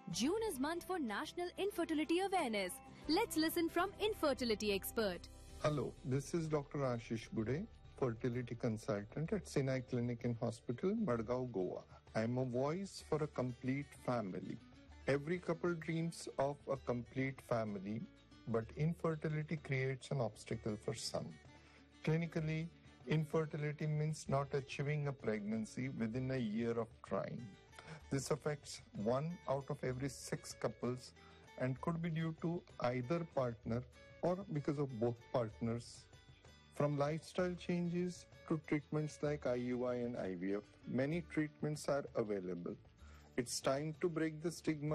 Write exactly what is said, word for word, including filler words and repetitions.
June is month for National Infertility Awareness. Let's listen from infertility expert. Hello, this is Doctor Ashish Gude, fertility consultant at Sinai Clinic and Hospital, Madgaon, Goa. I am a voice for a complete family. Every couple dreams of a complete family, but infertility creates an obstacle for some. Clinically, infertility means not achieving a pregnancy within a year of trying. This affects one out of every six couples and could be due to either partner or because of both partners. From lifestyle changes to treatments like I U I and I V F, many treatments are available. It's time to break the stigma